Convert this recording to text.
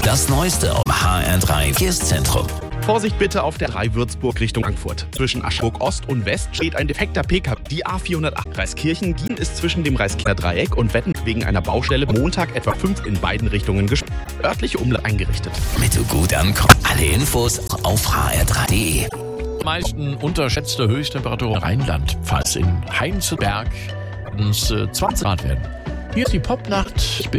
Das Neueste auf HR3 Verkehrszentrum. Vorsicht bitte auf der 3 Würzburg Richtung Frankfurt. Zwischen Aschburg Ost und West steht ein defekter PKW. Die A408 Reiskirchen-Gien ist zwischen dem Reiskirchener Dreieck und Wetten wegen einer Baustelle Montag etwa 5 in beiden Richtungen gesperrt. Örtliche Umleitung eingerichtet. Damit du gut ankommst. Alle Infos auf hr3.de. Meisten unterschätzte Höchsttemperatur Rheinland-Pfalz. In Heinzelberg werden es 20 Grad werden. Hier ist die Popnacht.